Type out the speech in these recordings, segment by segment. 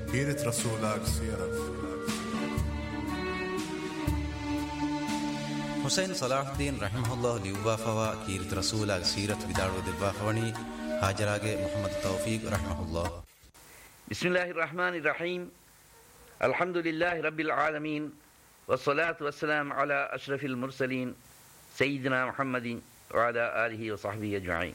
كيرت رسولك سيرة حسين صلاح الدين رحمه الله ليوبا فوا كيرت رسولك سيرة بدار ودبا فوني هاجراغ محمد توفيق رحمه الله. بسم الله الرحمن الرحيم. الحمد لله رب العالمين والصلاة والسلام على أشرف المرسلين سيدنا محمد وعلى آله وصحبه أجمعين.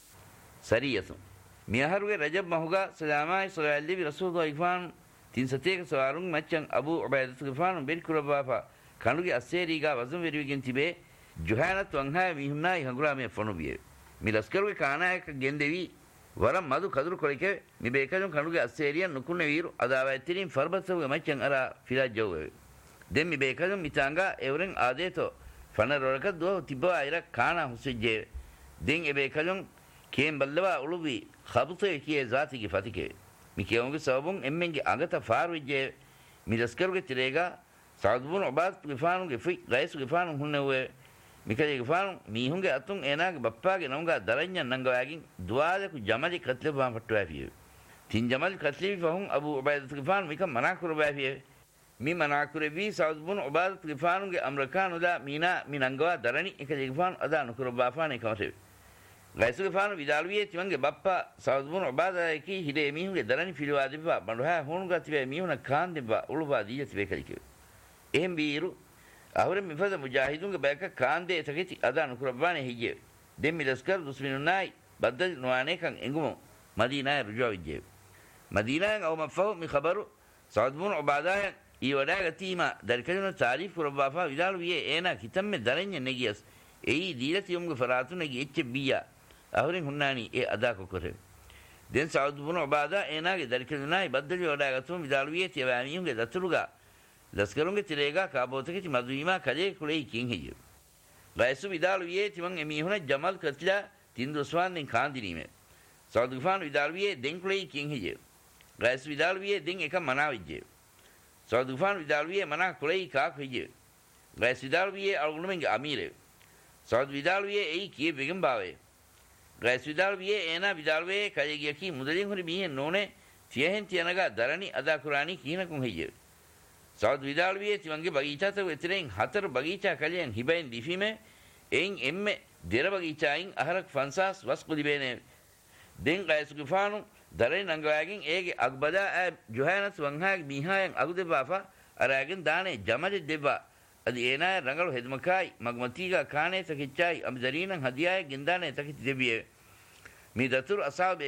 سرية ميهروي رجب مهوغا سلاماي صلى الله عليه رسول الله إفان تنستيك سوارون مچن أبو عبيدة إفان بيركربافا كانوغي أسيريغا وزن ويريغن تبه جوهانة وانها ميهمناي هنگرا مي فنو بيه මිලස්කරුවේ කානායක ගෙන්දෙවි වරම් මදු කදුරු කොලකේ මිබේකජොන් කනුගේ අස්සේරියන් නුකුන්නේ වීරු අදාවැත්තිරින් ෆර්බත්සුගේ මච්චන් අර ෆිරාජ්ජෝවේ දෙම් මිබේකජොන් මිතාංගා එවරෙන් ආදේතෝ ෆනරොරක දෝ තිබ්බා ඉර කානා හුසෙජ්ජේ දෙන් එබේකජොන් කේම් බල්ලවා උළුවි خبطේ කියේ ذاتිගේ ෆතිකේ මිකියෝගේ සවබුන් එම්මෙන්ගේ අගත ෆාර්විජ්ජේ මිලස්කරුගේ තිරේගා සාදුබුන් ඔබාත් ගිෆානුගේ ෆි ගයිසු ගිෆානු හුන්නවේ මිකේ ගෆාන් මීහුන්ගේ අතුන් එනාගේ බප්පාගේ නංගා දරඤ්ඤන් නංගවාගින් දුවාලකු ජමලි කත්ලේ බාම් පට්ටවාපිය තින් ජමල් කත්ලේ ෆහුන් අබු උබයිදත් ගෆාන් මික මනාකුර බාපිය මි මනාකුර වී සෞද්බුන් උබාදත් ගෆානුගේ අම්රකානුලා මීනා මි නංගවා දරණි එක ගෆාන් අදා නුකුර බාෆානේ කමතේ ගයිසු ගෆාන් විදාලුවේ තිවන්ගේ බප්පා සෞද්බුන් උබාදා කි හිදේ මීහුන්ගේ දරණි ෆිලවා දිබ්බා බඬුහා හොනුගා තිබේ මීහුන කාන් දිබ්බා උළුබා දීය තිබේ කලිකේ එහෙම් බීරු ahore mifada mujahidunge baka kande taketi adanu kurabane hije demmi laskar dusminunai badal nuane kan engumo madina rujawije madina aw mafahu mi khabaru saad bin ubadaya i wadaga tima dalkanu tarif kurabafa vidalu ye ena kitamme darenya negiyas ei dilati umge faratune gi echbiya ahore hunnani e ada ko kore den saad bin ubada ena ge dalkanunai badal wadaga tum vidalu ye tiwani umge datuluga ලස්කරුන්ගේ තිරේගා කාබෝතකෙති මදුවීමා කලේ කුලේ කින් හිජු ගයිසු විදාලුවේ තිමන් එමිහුන ජමල් කත්ලා තින් දුස්වාන්ෙන් කාන්දිරීමේ සෞදුෆාන් විදාලුවේ දෙන් කුලේ කින් හිජු ගයිසු විදාලුවේ දෙන් එක මනා විජ්ජේ සෞදුෆාන් විදාලුවේ මනා කුලේ කාක් හිජු ගයිසු විදාලුවේ අල්ගුණෙන්ගේ අමීරේ සෞදු විදාලුවේ එයි කියේ වෙගම් බාවේ ගයිසු විදාලුවේ එනා විදාලුවේ කලේ ගියකි මුදලින් හොරි බිහෙන් නෝනේ තියහෙන් තියනගා දරණි අදා කුරානි කීනකුන් හිජු සෞද් විදාලුවේ තිවන්ගේ බගීචාත වෙතරෙන් හතර බගීචා කලියන් හිබෙන් දිෆීමේ එයින් එම්මේ දෙර බගීචායින් අහරක් ෆන්සාස් වස්කුදිබේනේ දෙන් ගයිසු ගෆානු දරේ නංගවාගෙන් ඒගේ අග්බදා ජොහානස් වංහාගේ මීහායන් අගුදෙබාෆා අරාගෙන් දානේ ජමලි දෙබා අදි එනා රංගලු හෙදමකයි මග්මතිගා කානේ තකිච්චයි අම්දරීනන් හදියාය ගෙන්දානේ තකිච්ච දෙබියේ මේ දතුරු අසාබ